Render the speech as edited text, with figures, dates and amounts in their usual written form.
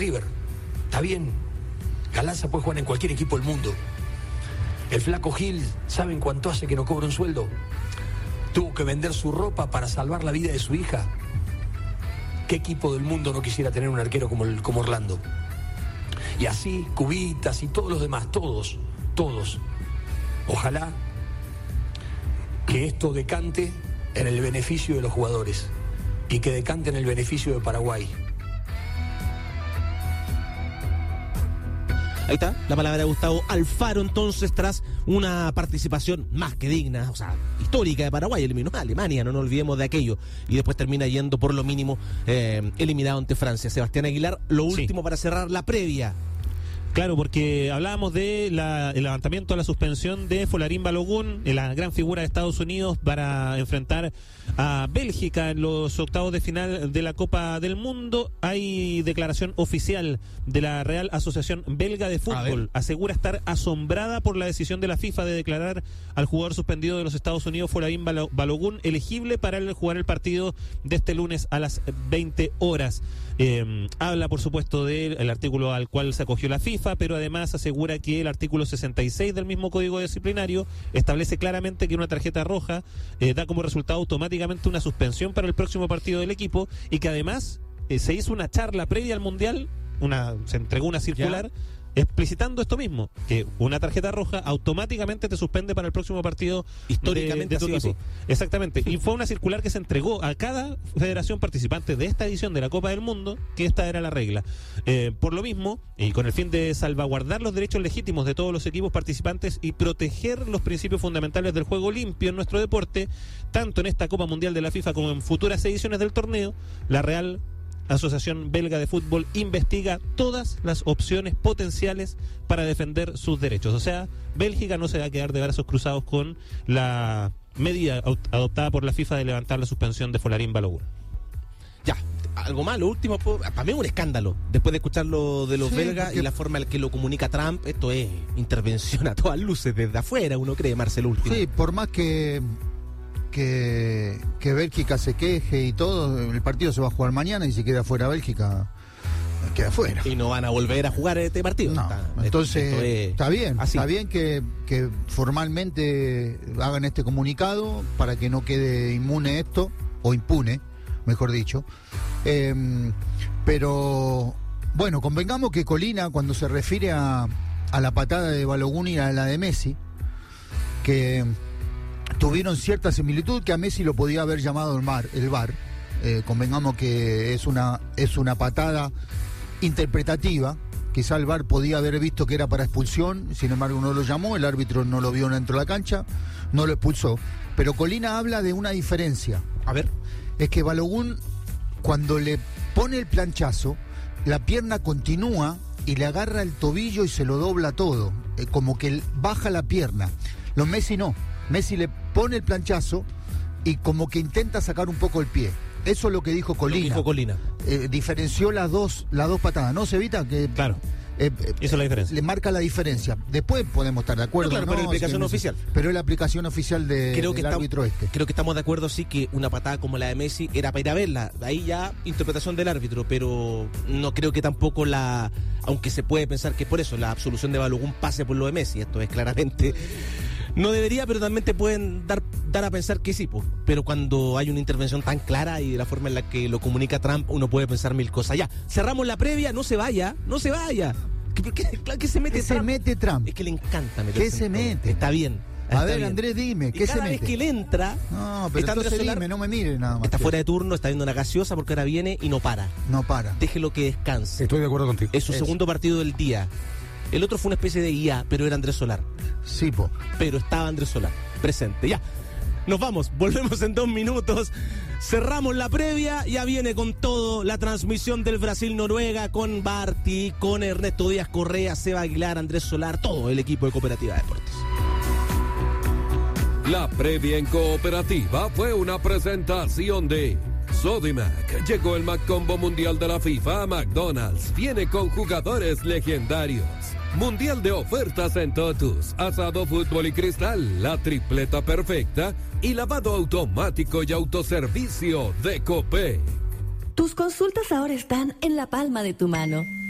River. Está bien, Galaza puede jugar en cualquier equipo del mundo. El flaco Gil, ¿saben cuánto hace que no cobra un sueldo? Tuvo que vender su ropa para salvar la vida de su hija. ¿Qué equipo del mundo no quisiera tener un arquero como Orlando? Y así, Cubitas y todos los demás, todos. Ojalá que esto decante en el beneficio de los jugadores y que decante en el beneficio de Paraguay. Ahí está, la palabra de Gustavo Alfaro, entonces, tras una participación más que digna, o sea, histórica de Paraguay. Eliminó a Alemania, no nos olvidemos de aquello, y después termina yendo por lo mínimo eliminado ante Francia. Sebastián Aguilar, lo último para cerrar la previa. Claro, porque hablábamos de el levantamiento de la suspensión de Folarín Balogun, la gran figura de Estados Unidos, para enfrentar a Bélgica en los octavos de final de la Copa del Mundo. Hay declaración oficial de la Real Asociación Belga de Fútbol. Asegura estar asombrada por la decisión de la FIFA de declarar al jugador suspendido de los Estados Unidos, Folarín Balogun, elegible para jugar el partido de este lunes a las 20 horas. Habla, por supuesto, del artículo al cual se acogió la FIFA, pero además asegura que el artículo 66 del mismo Código Disciplinario establece claramente que una tarjeta roja da como resultado automáticamente una suspensión para el próximo partido del equipo, y que además se hizo una charla previa al Mundial, se entregó una circular explicitando esto mismo, que una tarjeta roja automáticamente te suspende para el próximo partido históricamente de tu equipo. Exactamente, y fue una circular que se entregó a cada federación participante de esta edición de la Copa del Mundo, que esta era la regla. Por lo mismo, y con el fin de salvaguardar los derechos legítimos de todos los equipos participantes y proteger los principios fundamentales del juego limpio en nuestro deporte, tanto en esta Copa Mundial de la FIFA como en futuras ediciones del torneo, la Real Asociación Belga de Fútbol investiga todas las opciones potenciales para defender sus derechos. O sea, Bélgica no se va a quedar de brazos cruzados con la medida adoptada por la FIFA de levantar la suspensión de Folarín Balogun. Ya, algo más, lo último, para mí es un escándalo. Después de escuchar lo de los belgas y la forma en la que lo comunica Trump, esto es intervención a todas luces desde afuera, uno cree, Marcelo Último. Sí, por más que Bélgica se queje y todo, el partido se va a jugar mañana, y si queda fuera Bélgica, queda fuera. Y no van a volver a jugar este partido. No, entonces está bien, así. Está bien que formalmente hagan este comunicado para que no quede inmune esto, o impune, mejor dicho. Pero bueno, convengamos que Colina, cuando se refiere a la patada de Balogun y a la de Messi, que tuvieron cierta similitud, que a Messi lo podía haber llamado el VAR. Convengamos que es una patada interpretativa. Quizá el VAR podía haber visto que era para expulsión, sin embargo no lo llamó, el árbitro no lo vio dentro de la cancha, no lo expulsó. Pero Colina habla de una diferencia. A ver. Es que Balogun, cuando le pone el planchazo, la pierna continúa y le agarra el tobillo y se lo dobla todo, como que baja la pierna. Los Messi no. Messi le pone el planchazo y como que intenta sacar un poco el pie. Eso es lo que dijo Colina. Diferenció las dos patadas, ¿no, Cevita? Claro. Eso es la diferencia. Le marca la diferencia. Después podemos estar de acuerdo. Claro, pero es la aplicación oficial. Pero es la aplicación oficial del árbitro este. Creo que estamos de acuerdo, sí, que una patada como la de Messi era para ir a verla. Ahí ya interpretación del árbitro, pero no creo que tampoco aunque se puede pensar que por eso la absolución de Balogun pase por lo de Messi. Esto es claramente... No debería, pero también te pueden dar a pensar que sí, pero cuando hay una intervención tan clara y de la forma en la que lo comunica Trump, uno puede pensar mil cosas. Ya, cerramos la previa, no se vaya. ¿Qué se mete ¿Qué Trump? se mete Trump? Es que le encanta meterse. ¿Qué se mete? Está bien. A ver, Andrés, dime, ¿qué se mete? Cada vez que él entra, no, pero está entonces dime, no me mire nada más. Está fuera de turno, está viendo una gaseosa porque ahora viene y no para. No para. Déjelo que descanse. Estoy de acuerdo contigo. Es su segundo partido del día. El otro fue una especie de IA, pero era Andrés Solar. Sí, pero estaba Andrés Solar presente. Ya, nos vamos, volvemos en 2 minutos. Cerramos la previa, ya viene con todo la transmisión del Brasil-Noruega con Barty, con Ernesto Díaz Correa, Seba Aguilar, Andrés Solar, todo el equipo de Cooperativa Deportes. La previa en Cooperativa fue una presentación de Sodimac. Llegó el Maccombo Mundial de la FIFA a McDonald's. Viene con jugadores legendarios. Mundial de ofertas en Totus, asado, fútbol y cristal, la tripleta perfecta y lavado automático y autoservicio de Copec. Tus consultas ahora están en la palma de tu mano.